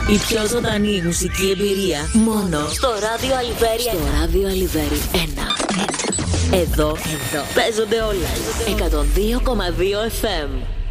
Η πιο ζωντανή μουσική εμπειρία μόνο στο ράδιο Αλιβέρι. Στο ράδιο Αλιβέρι 1. Εδώ παίζονται όλα. 102,2 FM.